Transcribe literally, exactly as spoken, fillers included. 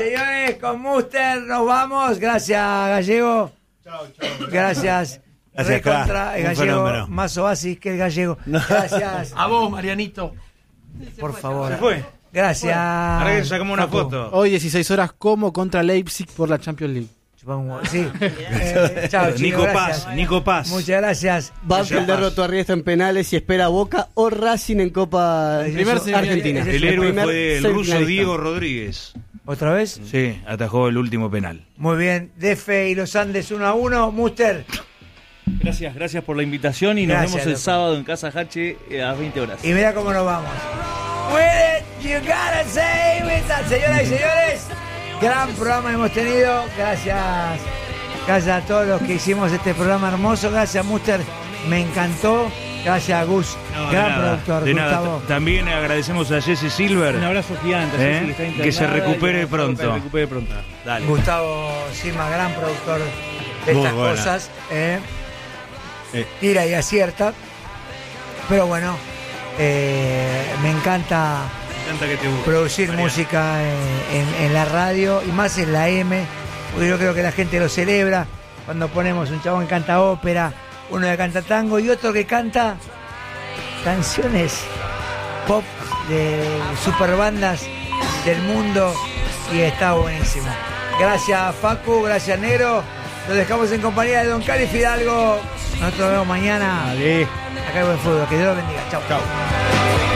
señores, con Muster nos vamos. Gracias, Gallego. Chao, chao. Gracias. Gracias, Recontra, el un Gallego, fenómeno. más oasis que el Gallego. Gracias. A vos, Marianito. Por favor. Se fue. Gracias. Ahora que sacamos una Facu. foto. Hoy dieciséis horas como contra Leipzig por la Champions League. Chupamos un huevo. Sí. Eh, chao, chicos, Nico gracias. Paz, Nico Paz. Muchas gracias. Banfield derrotó a Riestra en penales y espera a Boca o Racing en Copa El primer Argentina. semifinalista. El héroe primer fue el ruso semifinalista. Diego Rodríguez. ¿Otra vez? Sí, atajó el último penal. Muy bien. Defe y los Andes uno a uno. Muster. Gracias, gracias por la invitación y nos Gracias, vemos el loco. sábado en Casa Hache eh, a las veinte horas. Y mira cómo nos vamos. With it, you gotta say with that. Señoras y señores, gran programa hemos tenido. Gracias. Gracias a todos los que hicimos este programa hermoso. Gracias, Muster. Me encantó. Gracias, Gus. No, de gran nada, productor, de nada. Gustavo. T- También agradecemos a Jesse Silver. Un abrazo gigante, ¿Eh? Ceci, que está internada Que se recupere y que pronto. se recupere pronto. Dale. Gustavo Sima, gran productor de Muy estas buena. cosas. ¿eh? Eh. Tira y acierta. Pero bueno, eh, me encanta Me encanta que te guste. producir Mariano. música en, en- en la radio y más en la M, porque yo creo que la gente lo celebra cuando ponemos un chabón que canta ópera, uno que canta tango y otro que canta canciones pop de superbandas del mundo y está buenísimo. Gracias, Facu, gracias, Nero. Nos dejamos en compañía de Don Cali Fidalgo. Nosotros nos vemos mañana. Dale. Acá hay buen fútbol. Que Dios los bendiga. Chao. Chao.